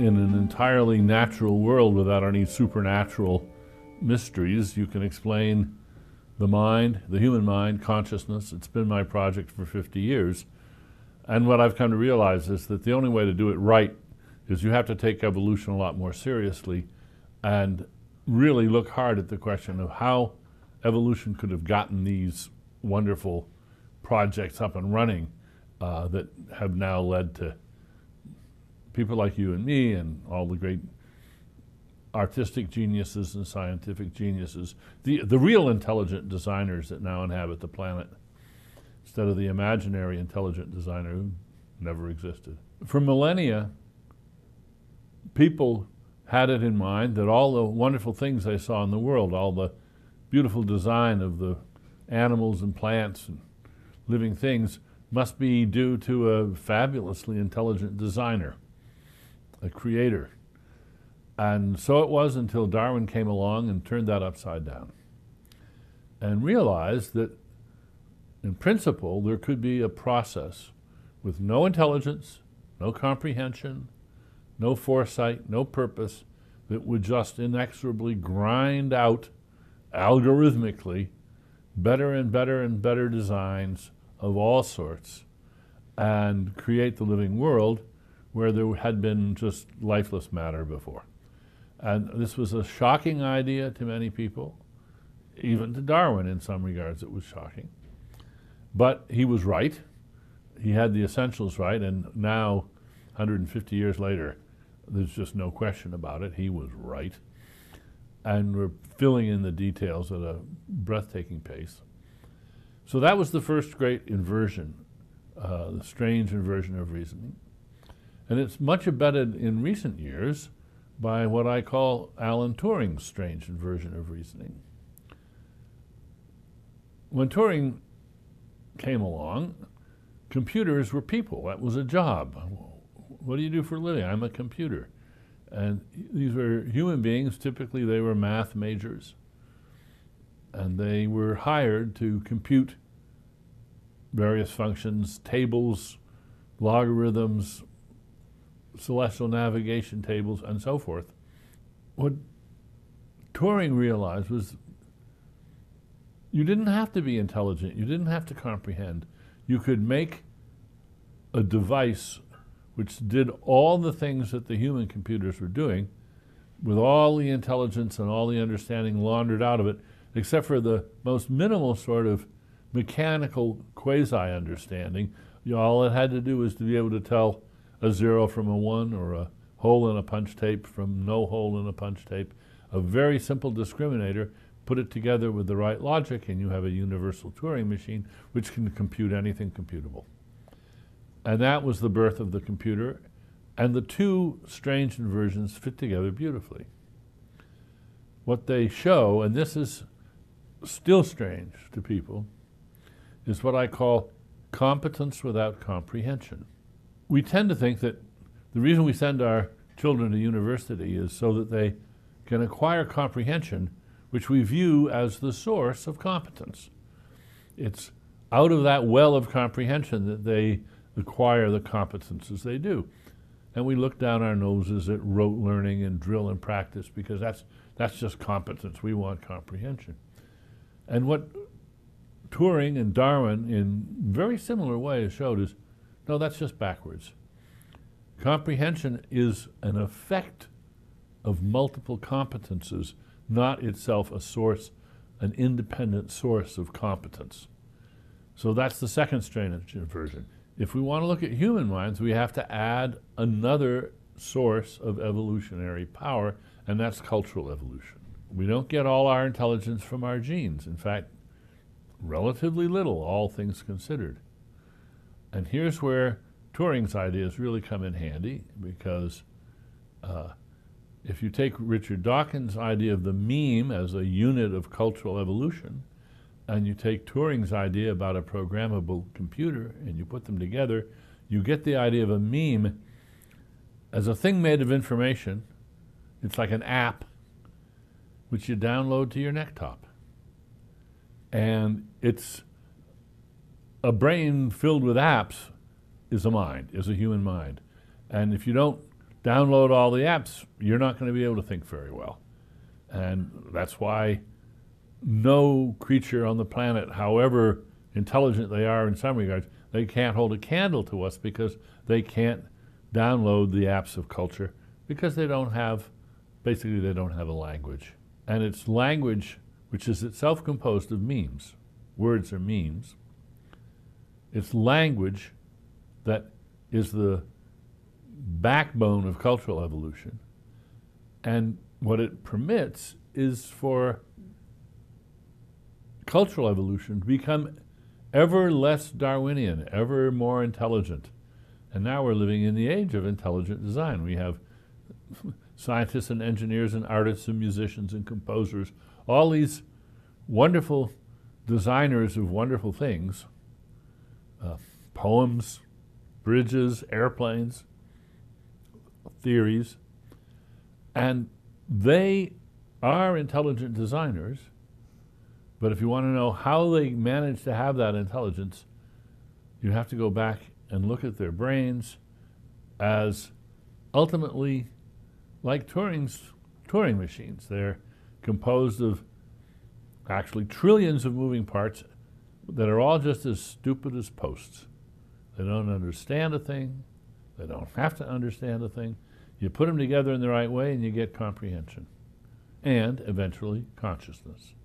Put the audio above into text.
in an entirely natural world without any supernatural mysteries. You can explain the mind, the human mind, consciousness. It's been my project for 50 years. And what I've come to realize is that the only way to do it right is you have to take evolution a lot more seriously and really look hard at the question of how evolution could have gotten these wonderful projects up and running that have now led to people like you and me and all the great artistic geniuses and scientific geniuses, the real intelligent designers that now inhabit the planet, instead of the imaginary intelligent designer who never existed. For millennia, people had it in mind that all the wonderful things they saw in the world, all the beautiful design of the animals and plants and living things, must be due to a fabulously intelligent designer, a creator. And so it was until Darwin came along and turned that upside down and realized that in principle there could be a process with no intelligence, no comprehension, no foresight, no purpose, that would just inexorably grind out algorithmically better and better and better designs of all sorts and create the living world where there had been just lifeless matter before. And this was a shocking idea to many people, even to Darwin in some regards it was shocking. But he was right. He had the essentials right, and now, 150 years later, there's just no question about it. He was right. And we're filling in the details at a breathtaking pace. So that was the first great inversion, the strange inversion of reasoning. And it's much abetted in recent years by what I call Alan Turing's strange inversion of reasoning. When Turing came along, computers were people. That was a job. What do you do for a living? I'm a computer. And these were human beings. Typically they were math majors. And they were hired to compute various functions, tables, logarithms, celestial navigation tables, and so forth. What Turing realized was you didn't have to be intelligent, you didn't have to comprehend. You could make a device which did all the things that the human computers were doing with all the intelligence and all the understanding laundered out of it, except for the most minimal sort of mechanical quasi-understanding. All it had to do was to be able to tell a 0 from a 1 or a hole in a punch tape from no hole in a punch tape. A very simple discriminator, put it together with the right logic and you have a universal Turing machine which can compute anything computable. And that was the birth of the computer, and the two strange inversions fit together beautifully. What they show, and this is still strange to people, is what I call competence without comprehension. We tend to think that the reason we send our children to university is so that they can acquire comprehension, which we view as the source of competence. It's out of that well of comprehension that they acquire the competences they do. And we look down our noses at rote learning and drill and practice because that's just competence. We want comprehension. And what Turing and Darwin in very similar ways showed is, no, that's just backwards. Comprehension is an effect of multiple competences, not itself a source, an independent source of competence. So that's the second strange inversion. If we want to look at human minds, we have to add another source of evolutionary power, and that's cultural evolution. We don't get all our intelligence from our genes. In fact, relatively little, all things considered. And here's where Turing's ideas really come in handy, because if you take Richard Dawkins' idea of the meme as a unit of cultural evolution, and you take Turing's idea about a programmable computer and you put them together, you get the idea of a meme as a thing made of information. It's like an app which you download to your necktop. And it's a brain filled with apps is a mind, is a human mind. And if you don't download all the apps, you're not going to be able to think very well. And that's why no creature on the planet, however intelligent they are in some regards, they can't hold a candle to us because they can't download the apps of culture because they don't have, basically they don't have a language. And it's language which is itself composed of memes. Words are memes. It's language that is the backbone of cultural evolution. And what it permits is for cultural evolution to become ever less Darwinian, ever more intelligent. And now we're living in the age of intelligent design. We have scientists and engineers and artists and musicians and composers, all these wonderful designers of wonderful things, poems, bridges, airplanes, theories, and they are intelligent designers, but if you want to know how they manage to have that intelligence, you have to go back and look at their brains as ultimately like Turing machines. They're composed of actually trillions of moving parts that are all just as stupid as posts. They don't understand a thing. They don't have to understand a thing. You put them together in the right way and you get comprehension and eventually consciousness.